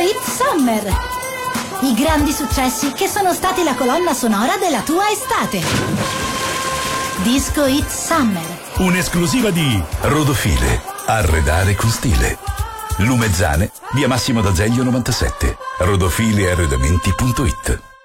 It Summer. I grandi successi che sono stati la colonna sonora della tua estate. Disco It Summer. Un'esclusiva di Rodofile. Arredare con stile. Lumezzane, via Massimo d'Azeglio 97. rodofilearredamenti.it.